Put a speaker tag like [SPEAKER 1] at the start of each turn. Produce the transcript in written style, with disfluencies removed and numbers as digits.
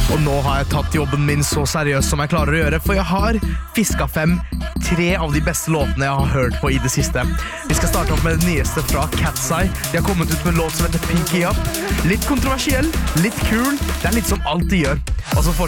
[SPEAKER 1] Og nå har jeg tatt jobben min så seriøst som jeg klarer å gjøre, for jeg har fisket frem 3 av de beste låtene jeg har hørt på i det siste. Vi skal starte opp med den nyeste fra Cat's Eye. De har kommet ut med en låt som heter Pinky Up. Litt kontroversiell, litt kul, det er litt som alt de gjør. Og så fortsetter